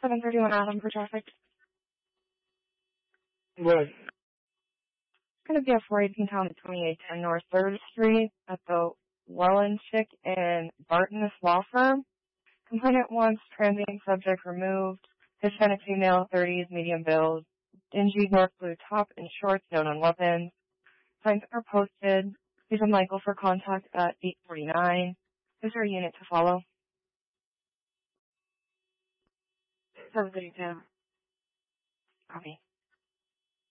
731 Adam for traffic. What? It's going to be a 418 town at 2810 North 3rd Street at the Wellenchick and Barton Law Firm. Complainant wants transient subject removed. Hispanic female, 30s, medium build. Dingy dark blue top and shorts, known on weapons. Signs are posted. Please have Michael for contact at 849. Is there a unit to follow? 732. Copy.